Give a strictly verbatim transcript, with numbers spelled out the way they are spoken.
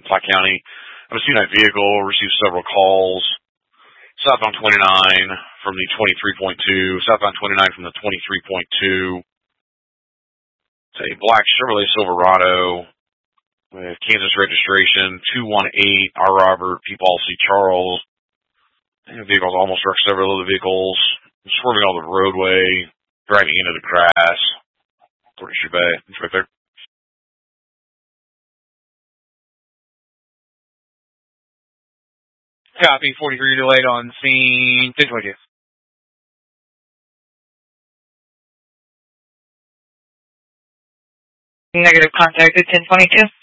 Platte County. I'm a C nine vehicle, received several calls. Southbound twenty-nine from the twenty-three point two, southbound twenty-nine from the twenty-three point two. It's a black Chevrolet Silverado with Kansas registration, two one eight, R. Robert, P. Paul C. Charles. The vehicle's almost wrecked several other vehicles. Swerving on the roadway, driving into the grass. Tortoise Bay, it's right there. Copy, forty-three delayed on scene, ten twenty-two. Negative, contacted ten twenty-two.